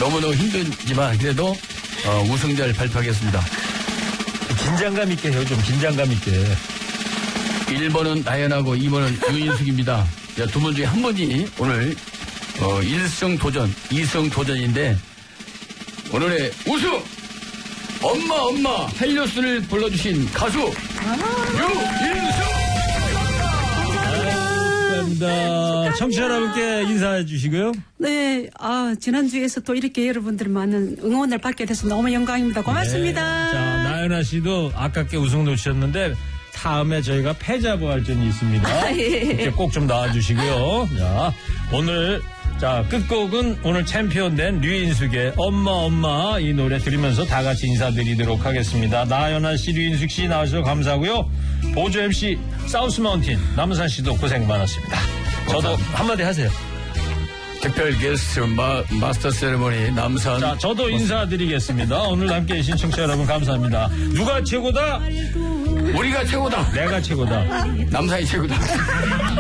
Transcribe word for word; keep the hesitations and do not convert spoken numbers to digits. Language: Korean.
너무너무 힘들지만 그래도 어, 우승자를 발표하겠습니다. 긴장감 있게 해요. 좀 긴장감 있게. 일 번은 나연하고 이 번은 유인숙입니다. 두 분 중에 한 분이 오늘 어, 일 승 도전, 이 승 도전인데 오늘의 우승! 엄마 엄마 한려스를 불러주신 가수 유인숙! 감사합니다. 청취자 여러분께 인사해 주시고요. 네, 아, 지난주에서 또 이렇게 여러분들 많은 응원을 받게 돼서 너무 영광입니다. 고맙습니다. 네. 자, 나연아 씨도 아깝게 우승 놓으셨는데 다음에 저희가 패자부활전이 있습니다. 아, 예. 꼭 좀 나와주시고요. 자, 오늘 자 끝곡은 오늘 챔피언된 류인숙의 엄마 엄마 이 노래 들으면서 다 같이 인사드리도록 하겠습니다. 나연아 씨, 류인숙 씨 나와주셔서 감사하고요. 보조 엠씨 사우스 마운틴 남은산 씨도 고생 많았습니다. 저도 감사합니다. 한마디 하세요. 특별 게스트 마, 마스터 세레머니 남산. 자, 저도 인사드리겠습니다. 오늘 함께 해주신 청취자 여러분 감사합니다. 누가 최고다? 우리가 최고다. 내가 최고다. 남산이 최고다.